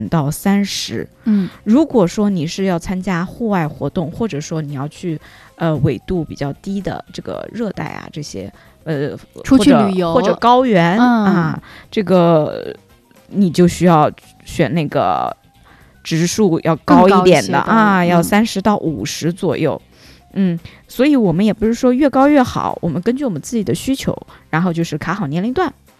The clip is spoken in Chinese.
到30。如果说你是要参加户外活动，或者说你要去纬度比较低的这个热带啊这些出去旅游或者高原这个你就需要选那个植树要高一点的要30到50左右。所以我们也不是说越高越好，我们根据我们自己的需求，然后就是卡好年龄段